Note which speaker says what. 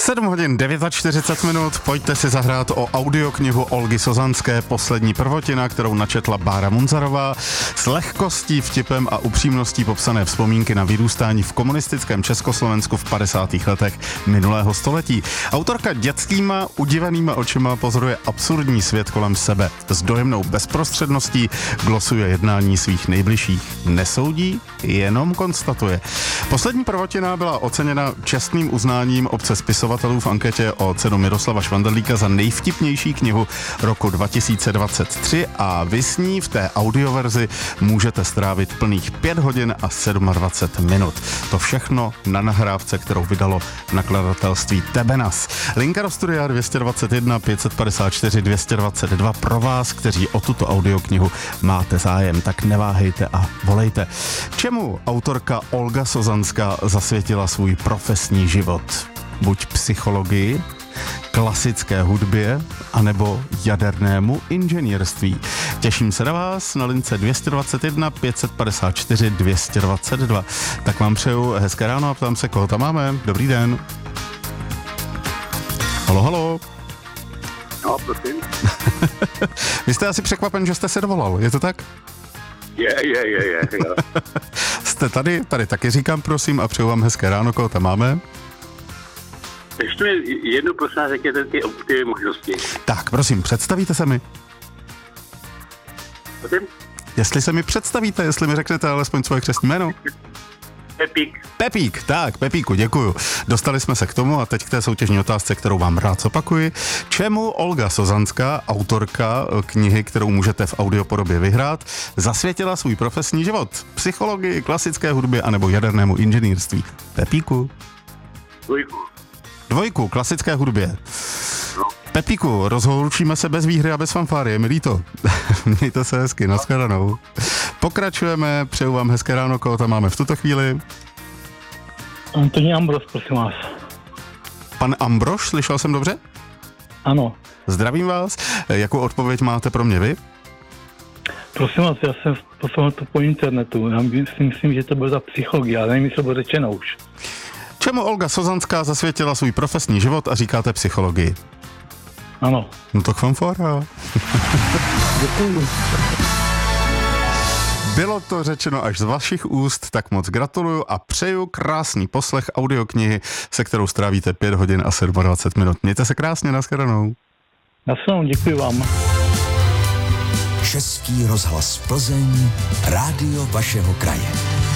Speaker 1: 7 hodin 49 minut, pojďte si zahrát o audioknihu Olgy Sozanské Poslední prvotina, kterou načetla Bára Munzarová. S lehkostí, vtipem a upřímností popsané vzpomínky na vyrůstání v komunistickém Československu v 50. letech minulého století. Autorka dětskýma, udivenýma očima pozoruje absurdní svět kolem sebe. S dojemnou bezprostředností glosuje jednání svých nejbližších. Nesoudí, jenom konstatuje. Poslední prvotina byla oceněna čestným uznáním obce spisovatelů v anketě o cenu Miroslava Švandelíka za nejvtipnější knihu roku 2023 a vy s ní v té audioverzi můžete strávit plných 5 hodin a 27 minut. To všechno na nahrávce, kterou vydalo nakladatelství Tebenas. Linka do studia 221 554 222 pro vás, kteří o tuto audioknihu máte zájem, tak neváhejte a volejte. Čemu autorka Olga Sozanská zasvětila svůj profesní život? Buď psychologii, klasické hudbě, anebo jadernému inženýrství. Těším se na vás na lince 221 554 222. Tak vám přeju hezké ráno a ptám se, koho tam máme. Dobrý den. Halo, halo.
Speaker 2: No, prosím.
Speaker 1: Vy jste asi překvapen, že jste se dovolal, je to tak?
Speaker 2: Je.
Speaker 1: Jste tady taky říkám, prosím, a přeju vám hezké ráno, koho tam máme.
Speaker 2: Ještě mi jednu, prosím, řekněte ty možnosti.
Speaker 1: Tak, prosím, představíte se mi.
Speaker 2: Prosím?
Speaker 1: Jestli se mi představíte, jestli mi řeknete alespoň svoje křestní jméno.
Speaker 2: Pepík.
Speaker 1: Tak, Pepíku, děkuju. Dostali jsme se k tomu a teď k té soutěžní otázce, kterou vám rád zopakuji. Čemu Olga Sozanská, autorka knihy, kterou můžete v audiopodobě vyhrát, zasvětila svůj profesní život? Psychologii, klasické hudbě anebo jadernému inženýrství? Pepíku. Dvojku, klasické hudbě.
Speaker 2: No.
Speaker 1: Pepíku, rozloučíme se bez výhry a bez fanfáry, je mi líto. Mějte se hezky, nashledanou. Pokračujeme, přeju vám hezké ráno, koho tam máme v tuto chvíli.
Speaker 3: Antonín Ambrož, prosím vás.
Speaker 1: Pan Ambrož, slyšel jsem dobře?
Speaker 3: Ano.
Speaker 1: Zdravím vás. Jakou odpověď máte pro mě vy?
Speaker 3: Prosím vás, já jsem poslal to po internetu. Já si myslím, že to bylo za psychologii, ale nevím, co bylo řečeno už.
Speaker 1: Čemu Olga Sozanská zasvětila svůj profesní život a říkáte psychologii?
Speaker 3: Ano.
Speaker 1: No tak fanfára.
Speaker 3: Děkuji.
Speaker 1: Bylo to řečeno až z vašich úst, tak moc gratuluju a přeju krásný poslech audioknihy, se kterou strávíte 5 hodin a 27 minut. Mějte se krásně, nashledanou.
Speaker 3: Nashledanou, děkuji vám.
Speaker 4: Český rozhlas Plzeň, rádio vašeho kraje.